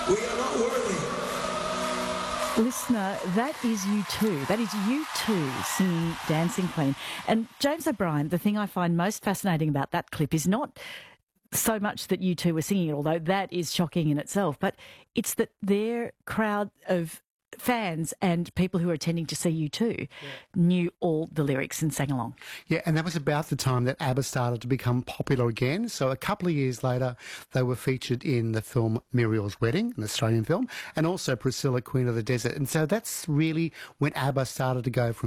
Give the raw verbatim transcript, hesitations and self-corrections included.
We are not worthy. Listener, that is U two. That is U two singing Dancing Queen. And James O'Brien, the thing I find most fascinating about that clip is not so much that U two were singing it, although that is shocking in itself, but it's that their crowd of fans and people who were attending to see U two yeah. knew all the lyrics and sang along. Yeah, and that was about the time that ABBA started to become popular again. So a couple of years later, they were featured in the film Muriel's Wedding, an Australian film, and also Priscilla, Queen of the Desert. And so that's really when ABBA started to go from